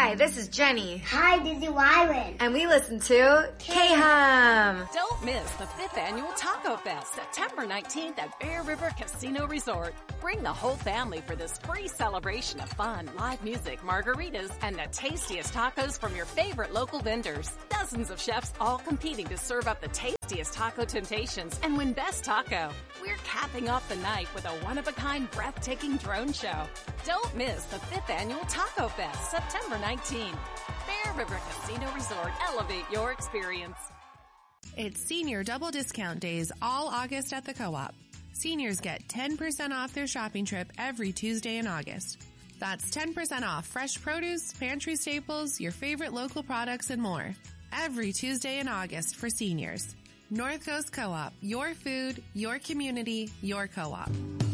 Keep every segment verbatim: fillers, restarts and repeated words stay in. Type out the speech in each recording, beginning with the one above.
Hi, this is Jenny. Hi, this is Wyron. And we listen to K-Hum. Don't miss the fifth Annual Taco Fest, September nineteenth at Bear River Casino Resort. Bring the whole family for this free celebration of fun, live music, margaritas, and the tastiest tacos from your favorite local vendors. Dozens of chefs all competing to serve up the tastiest taco temptations and win Best Taco. We're capping off the night with a one-of-a-kind, breathtaking drone show. Don't miss the fifth Annual Taco Fest, September nineteenth. Bear River Casino Resort. Elevate your experience. It's Senior Double Discount Days all August at the Co-op. Seniors get ten percent off their shopping trip every Tuesday in August. That's ten percent off fresh produce, pantry staples, your favorite local products, and more. Every Tuesday in August for seniors. North Coast Co-op. Your food, your community, your co-op.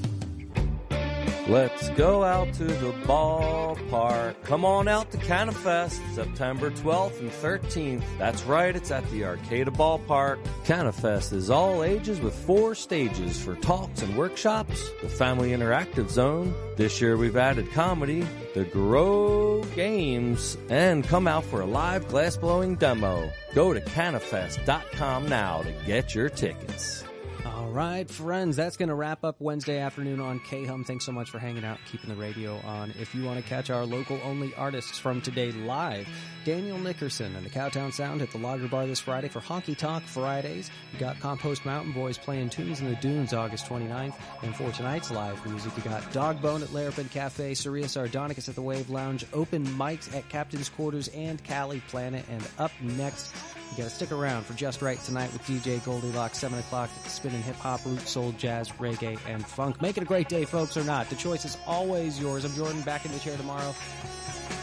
Let's go out to the ballpark. Come on out to CanaFest, September twelfth and thirteenth. That's right, it's at the Arcata Ballpark. CanaFest is all ages with four stages for talks and workshops, the Family Interactive Zone. This year we've added comedy, the Grow Games, and come out for a live glass-blowing demo. Go to canafest dot com now to get your tickets. All right, friends, that's going to wrap up Wednesday afternoon on K-Hum. Thanks so much for hanging out, keeping the radio on. If you want to catch our local-only artists from today live, Daniel Nickerson and the Cowtown Sound at the Lager Bar this Friday for Honky Tonk Fridays. You got Compost Mountain Boys playing Tunes in the Dunes August twenty-ninth. And for tonight's live music, you got Dogbone at Larapin Cafe, Surya Sardonicus at the Wave Lounge, open mics at Captain's Quarters and Cali Planet. And up next, you got to stick around for Just Right tonight with D J Goldilocks, seven o'clock, spinning hip-hop, root, soul, jazz, reggae, and funk. Make it a great day, folks, or not. The choice is always yours. I'm Jordan, back in the chair tomorrow.